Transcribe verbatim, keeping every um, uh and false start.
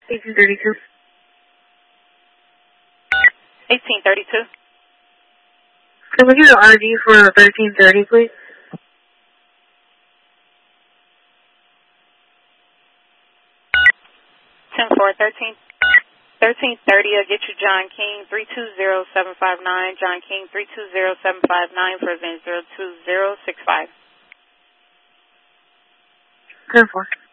eighteen thirty-two. eighteen thirty-two. Can we get an R D for thirteen thirty, please? ten four, thirteen. thirteen thirty, I'll get you John King, three two zero seven five nine. John King, three two zero seven five nine for event zero two zero six five. ten four.